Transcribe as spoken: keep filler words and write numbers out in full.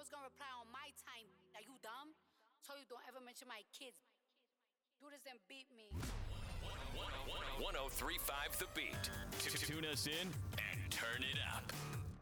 was gonna reply on my time. Are you dumb? Told you don't ever mention my kids. Do this and beat me. one oh three point five The Beat. Tune us in and turn it up.